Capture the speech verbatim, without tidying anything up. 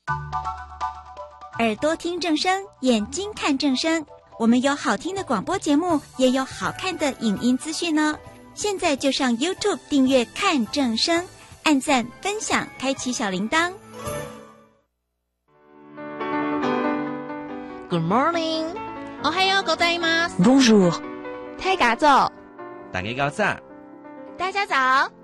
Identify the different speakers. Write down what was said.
Speaker 1: 耳朵听正声，眼睛看正声。我们有好听的广播节目，也有好看的影音资讯哦。现在就上 YouTube 订阅看正声，按赞分享，开启小铃铛。
Speaker 2: Good morning， おはようございます。
Speaker 3: Bonjour，
Speaker 2: 太嘎走，
Speaker 4: 大家早。
Speaker 2: 大家早。